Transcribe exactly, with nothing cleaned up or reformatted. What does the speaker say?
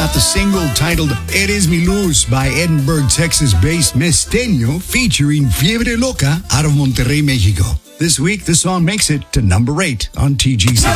got the single titled Eres Mi Luz by Edinburgh, Texas-based Mesteño featuring Fiebre Loca out of Monterrey, Mexico. This week, the song makes it to number eight on T G C.